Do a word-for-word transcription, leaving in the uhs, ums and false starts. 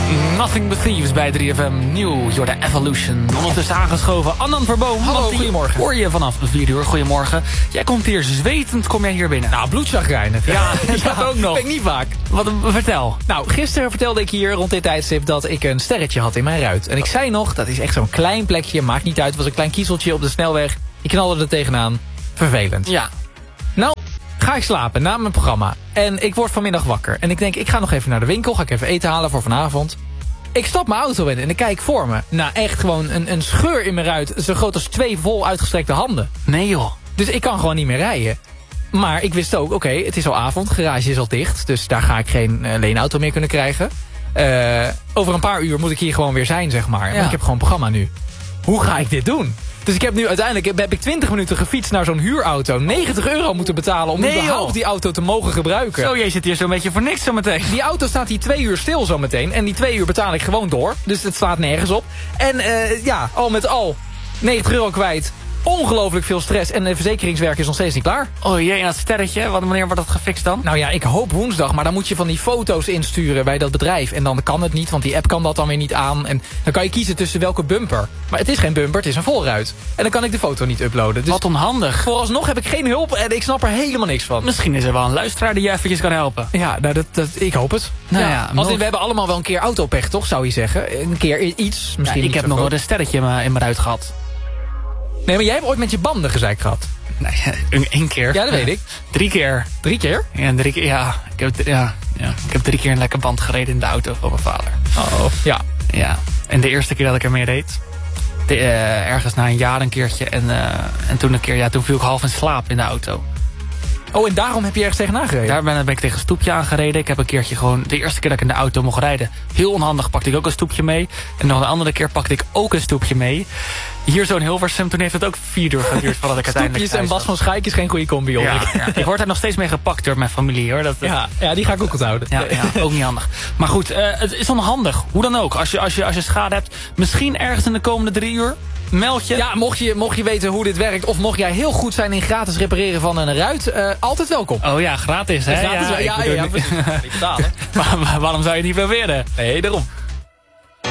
Nothing but Thieves bij drie F M Nieuw, Your The Evolution. Ondertussen aangeschoven Annan Verboom. Hallo, goedemorgen. Hoor je vanaf vier uur, goedemorgen. Jij komt hier zwetend, kom jij hier binnen. Nou, bloedzagrijnig. Ja, dat ja, ook nog. Ben ik niet vaak. Wat, vertel. Nou, gisteren vertelde ik hier rond dit tijdstip dat ik een sterretje had in mijn ruit. En ik zei nog, dat is echt zo'n klein plekje, maakt niet uit. Het was een klein kiezeltje op de snelweg. Ik knalde er tegenaan. Vervelend. Ja. Nou, ga ik slapen na mijn programma. En ik word vanmiddag wakker. En ik denk, ik ga nog even naar de winkel. Ga ik even eten halen voor vanavond. Ik stap mijn auto in en ik kijk voor me. Nou, echt gewoon een, een scheur in mijn ruit. Zo groot als twee vol uitgestrekte handen. Nee joh. Dus ik kan gewoon niet meer rijden. Maar ik wist ook, oké, okay, het is al avond. Garage is al dicht. Dus daar ga ik geen uh, leenauto meer kunnen krijgen. Uh, over een paar uur moet ik hier gewoon weer zijn, zeg maar. Ja. Want ik heb gewoon een programma nu. Hoe ga ik dit doen? Dus ik heb nu uiteindelijk heb ik twintig minuten gefietst naar zo'n huurauto. negentig euro moeten betalen om nee, überhaupt joh. die auto te mogen gebruiken. Zo, je zit hier zo'n beetje voor niks zometeen. Die auto staat hier twee uur stil zometeen. En die twee uur betaal ik gewoon door. Dus het slaat nergens op. En uh, ja, al met al negentig euro kwijt. Ongelooflijk veel stress en de verzekeringswerk is nog steeds niet klaar. Oh jee, en dat sterretje, wanneer wordt dat gefixt dan? Nou ja, ik hoop woensdag, maar dan moet je van die foto's insturen bij dat bedrijf. En dan kan het niet, want die app kan dat dan weer niet aan. En dan kan je kiezen tussen welke bumper. Maar het is geen bumper, het is een volruit. En dan kan ik de foto niet uploaden. Dus wat onhandig. Vooralsnog heb ik geen hulp en ik snap er helemaal niks van. Misschien is er wel een luisteraar die je eventjes kan helpen. Ja, nou, dat, dat, ik hoop het. Nou ja, ja, want we hebben allemaal wel een keer autopech, toch, zou je zeggen? Een keer iets, misschien ja, ik heb nog nooit een sterretje in mijn ruit gehad. Nee, maar jij hebt ooit met je banden gezeik gehad. Nee, één keer. Ja, dat weet ik. Drie keer. Drie keer? Ja, drie keer, ja. Ik heb, ja, ja. ik heb drie keer een lekker band gereden in de auto van mijn vader. Oh, ja. Ja. En de eerste keer dat ik ermee reed, de, uh, ergens na een jaar een keertje. En, uh, en toen een keer, ja, toen viel ik half in slaap in de auto. Oh, en daarom heb je ergens tegenaan gereden? Daar ben, ben ik tegen een stoepje aangereden. Ik heb een keertje gewoon, de eerste keer dat ik in de auto mocht rijden, heel onhandig, pakte ik ook een stoepje mee. En nog een andere keer pakte ik ook een stoepje mee. Hier zo'n Hilversum, toen heeft het ook vier uur geduurd voordat ik uiteindelijk Stoepjes en Bas van Schaik is geen goede combi, hoor. Ja, ja. Ik word daar nog steeds mee gepakt door mijn familie, hoor. Dat, ja, ja, die ga ik ook onthouden. Ja, ja, ook niet handig. Maar goed, uh, het is onhandig. Hoe dan ook. Als je, als, je, als je schade hebt, misschien ergens in de komende drie uur, meld je. Ja, mocht je, mocht je weten hoe dit werkt, of mocht jij heel goed zijn in gratis repareren van een ruit, uh, altijd welkom. Oh ja, gratis, hè? Gratis, ja, ja, ja, ja, precies. Niet betalen. Maar waarom zou je het niet proberen? Nee, daarom.